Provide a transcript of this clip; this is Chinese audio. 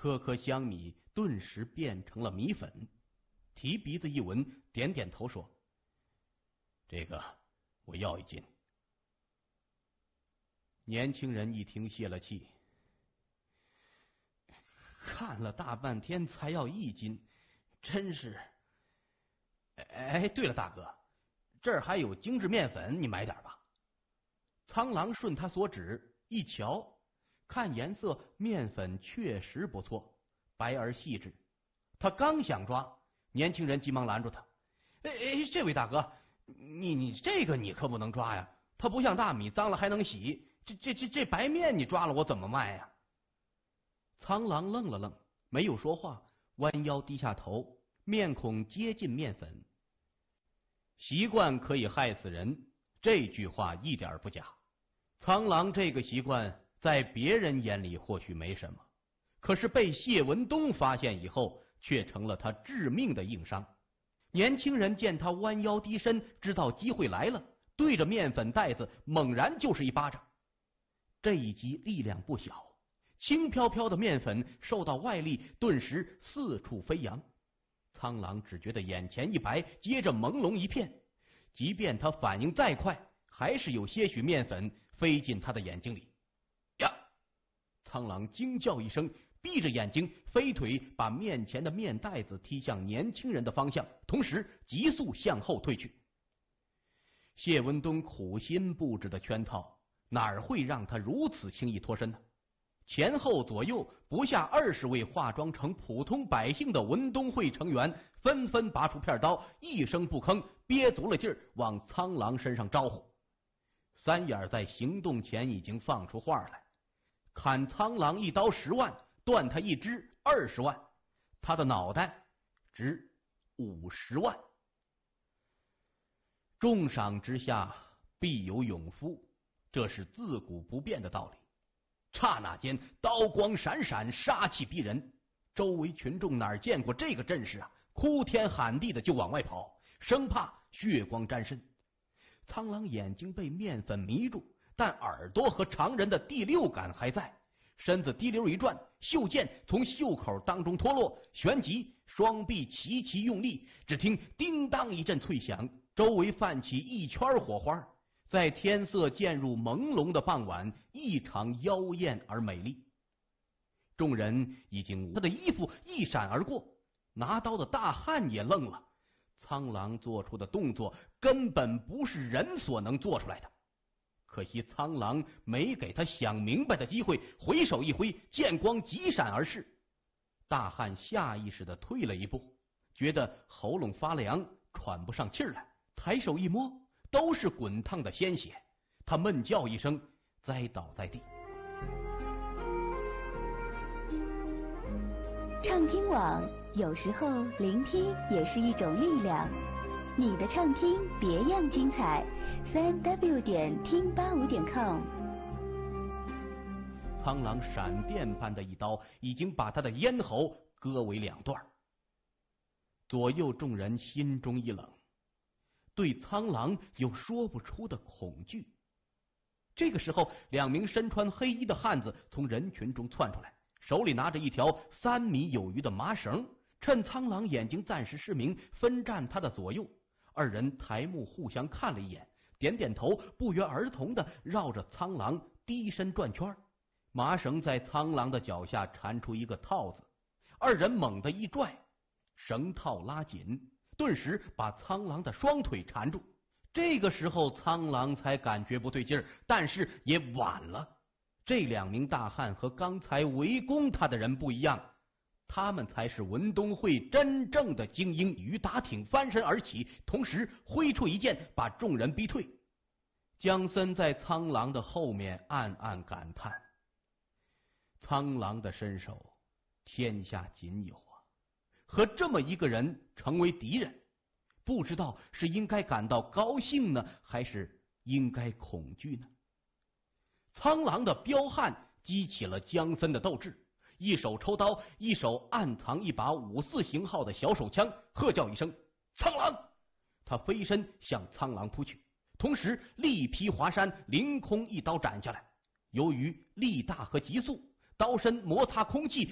颗颗香米顿时变成了米粉。提鼻子一闻，点点头说：“这个我要1斤。”年轻人一听泄了气，看了大半天才要1斤，真是……哎，对了，大哥，这儿还有精致面粉，你买点吧。苍狼顺他所指一瞧，看颜色，面粉确实不错，白而细致。他刚想抓，年轻人急忙拦住他：“这位大哥，你这个你可不能抓呀，它不像大米，脏了还能洗。这白面你抓了，我怎么卖呀？”苍狼愣了愣，没有说话，弯腰低下头，面孔接近面粉。习惯可以害死人，这句话一点不假。苍狼这个习惯在别人眼里或许没什么，可是被谢文东发现以后，却成了他致命的硬伤。年轻人见他弯腰低身，知道机会来了，对着面粉袋子猛然就是一巴掌。这一击力量不小，轻飘飘的面粉受到外力，顿时四处飞扬。苍狼只觉得眼前一白，接着朦胧一片，即便他反应再快，还是有些许面粉飞进他的眼睛里。呀！苍狼惊叫一声，闭着眼睛飞腿把面前的面袋子踢向年轻人的方向，同时急速向后退去。谢文东苦心布置的圈套，哪会让他如此轻易脱身呢？前后左右不下20位化妆成普通百姓的文东会成员纷纷拔出片刀，一声不吭，憋足了劲儿往苍狼身上招呼。三眼在行动前已经放出话来，砍苍狼一刀10万，断他一只20万，他的脑袋值50万。重赏之下必有勇夫，这是自古不变的道理。刹那间，刀光闪闪，杀气逼人。周围群众哪儿见过这个阵势啊？哭天喊地的就往外跑，生怕血光沾身。苍狼眼睛被面粉迷住，但耳朵和常人的第六感还在，身子滴溜一转，袖剑从袖口当中脱落，旋即双臂齐齐用力，只听叮当一阵脆响，周围泛起一圈火花。在天色渐入朦胧的傍晚，异常妖艳而美丽。众人已经他的衣服一闪而过，拿刀的大汉也愣了。苍狼做出的动作根本不是人所能做出来的，可惜苍狼没给他想明白的机会，回手一挥，剑光急闪而逝。大汉下意识地退了一步，觉得喉咙发凉，喘不上气来，抬手一摸，都是滚烫的鲜血，他闷叫一声，栽倒在地。 畅听网，有时候聆听也是一种力量。你的畅听别样精彩，3w 点听85.com。 苍狼闪电般的一刀，已经把他的咽喉割为2段。左右众人心中一冷，对苍狼有说不出的恐惧。这个时候，2名身穿黑衣的汉子从人群中窜出来，手里拿着一条3米有余的麻绳，趁苍狼眼睛暂时失明，分占他的左右。2人抬目互相看了一眼，点点头，不约而同的绕着苍狼低身转圈。麻绳在苍狼的脚下缠出一个套子，2人猛地一拽，绳套拉紧，顿时把苍狼的双腿缠住。这个时候苍狼才感觉不对劲儿，但是也晚了。这2名大汉和刚才围攻他的人不一样，他们才是文东会真正的精英。于打挺翻身而起，同时挥出一剑把众人逼退。江森在苍狼的后面暗暗感叹，苍狼的身手天下仅有啊，和这么一个人成为敌人，不知道是应该感到高兴呢，还是应该恐惧呢？苍狼的彪悍激起了江森的斗志，一手抽刀，一手暗藏一把54型号的小手枪，喝叫一声：“苍狼！”他飞身向苍狼扑去，同时力劈华山，凌空一刀斩下来。由于力大和急速，刀身摩擦空气，